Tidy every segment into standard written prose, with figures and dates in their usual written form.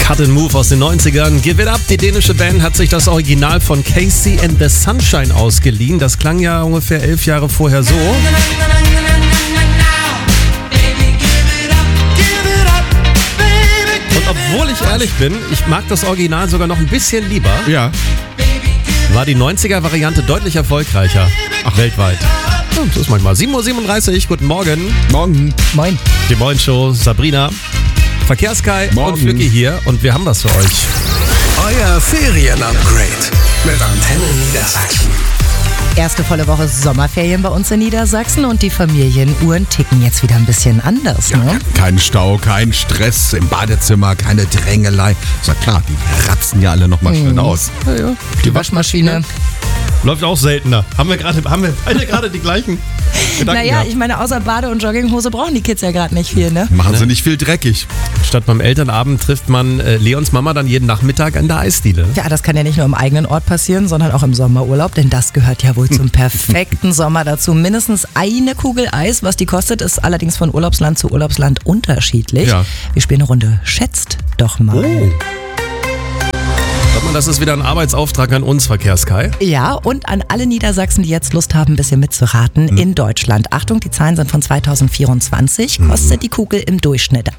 Cut and Move aus den 90ern. Give It Up, die dänische Band hat sich das Original von Casey and the Sunshine ausgeliehen. Das klang ja ungefähr 11 Jahre vorher so. Und obwohl ich ehrlich bin, ich mag das Original sogar noch ein bisschen lieber. Ja. War die 90er-Variante deutlich erfolgreicher. Weltweit. Ja, das ist manchmal 7:37 Uhr. Guten Morgen. Morgen. Moin. Die Morgenshow, Sabrina, Verkehrskai und Flücki hier. Und wir haben was für euch. Euer Ferien-Upgrade mit Antenne Niedersachsen. Erste volle Woche Sommerferien bei uns in Niedersachsen und die Familienuhren ticken jetzt wieder ein bisschen anders. Ja, Ne? kein Stau, kein Stress im Badezimmer, keine Drängelei. Ist ja klar, die ratzen ja alle nochmal schnell aus. Ja. Die Waschmaschine. Läuft auch seltener. Haben wir beide gerade die gleichen Gedanken Naja, gehabt? ich meine, außer Bade- und Jogginghose brauchen die Kids ja gerade nicht viel, ne? Machen sie nicht viel dreckig. Statt beim Elternabend trifft man Leons Mama dann jeden Nachmittag an der Eisdiele. Ja, das kann ja nicht nur im eigenen Ort passieren, sondern auch im Sommerurlaub, denn das gehört ja wohl zum perfekten Sommer dazu. Mindestens eine Kugel Eis, was die kostet, ist allerdings von Urlaubsland zu Urlaubsland unterschiedlich. Ja. Wir spielen eine Runde Schätzt doch mal. Oh. Sag mal, das ist wieder ein Arbeitsauftrag an uns, Verkehrskai. Ja, und an alle Niedersachsen, die jetzt Lust haben, ein bisschen mitzuraten, in Deutschland. Achtung, die Zahlen sind von 2024. Kostet die Kugel im Durchschnitt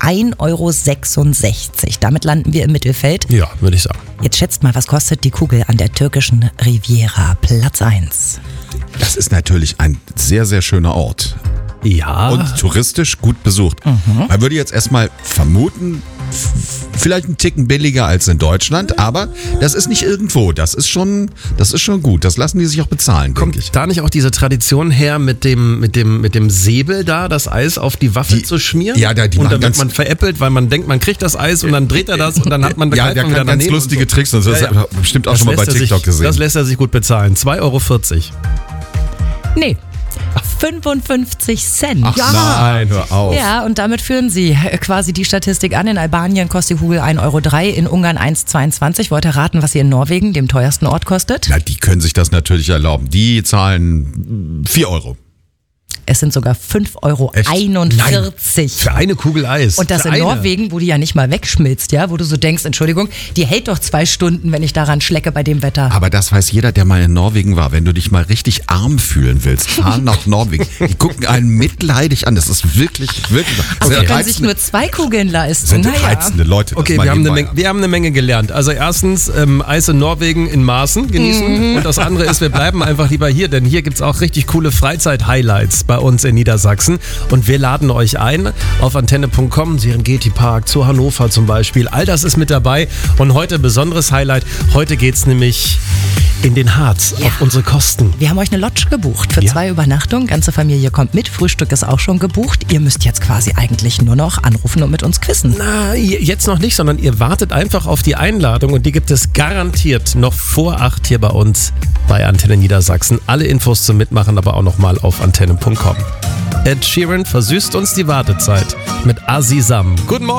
1,66 €. Damit landen wir im Mittelfeld. Ja, würde ich sagen. Jetzt schätzt mal, was kostet die Kugel an der türkischen Riviera? Platz 1. Das ist natürlich ein sehr, sehr schöner Ort. Ja. Und touristisch gut besucht. Man würde jetzt erstmal vermuten, vielleicht einen Ticken billiger als in Deutschland, aber das ist nicht irgendwo. Das ist schon gut. Das lassen die sich auch bezahlen, denke ich. Kommt da nicht auch diese Tradition her, mit dem Säbel da das Eis auf die Waffe zu schmieren? Ja, die und machen dann wird ganz- man veräppelt, weil man denkt, man kriegt das Eis und dann dreht er das und dann hat man Ja, der wieder kann ganz daneben lustige und so. Tricks und so. Das Ja, hat er bestimmt auch Das schon mal bei lässt er TikTok sich, gesehen. Das lässt er sich gut bezahlen. 2,40 €. Nee, 55 Cent. Nein, hör auf. Ja, und damit führen sie quasi die Statistik an. In Albanien kostet die Kugel 1,03 €, in Ungarn 1,22 €. Wollt ihr raten, was sie in Norwegen, dem teuersten Ort, kostet? Na, die können sich das natürlich erlauben. Die zahlen 4 €. Es sind sogar 5,41 €. Für eine Kugel Eis. Und das Für in eine. Norwegen, wo die ja nicht mal wegschmilzt, ja, wo du so denkst, Entschuldigung, die hält doch 2 Stunden, wenn ich daran schlecke bei dem Wetter. Aber das weiß jeder, der mal in Norwegen war. Wenn du dich mal richtig arm fühlen willst, fahr nach Norwegen. Die gucken einen mitleidig an. Das ist wirklich. Also die können sich nur 2 Kugeln leisten. sind Naja. reizende Leute. das Okay, mal wir haben, nebenbei. wir haben eine Menge gelernt. Also erstens, Eis in Norwegen in Maßen genießen. Und das andere ist, wir bleiben einfach lieber hier, denn hier gibt's auch richtig coole Freizeit-Highlights bei uns in Niedersachsen. Und wir laden euch ein auf antenne.com, Serengeti Park, zu Hannover zum Beispiel. All das ist mit dabei. Und heute besonderes Highlight. Heute geht's nämlich in den Harz, auf unsere Kosten. Wir haben euch eine Lodge gebucht für Ja. 2 Übernachtungen. Ganze Familie kommt mit. Frühstück ist auch schon gebucht. Ihr müsst jetzt quasi eigentlich nur noch anrufen und mit uns quizzen. Na, jetzt noch nicht, sondern ihr wartet einfach auf die Einladung und die gibt es garantiert noch vor 8 hier bei uns bei Antenne Niedersachsen. Alle Infos zum Mitmachen aber auch nochmal auf antenne.com. Ed Sheeran versüßt uns die Wartezeit mit Azizam. Guten Morgen.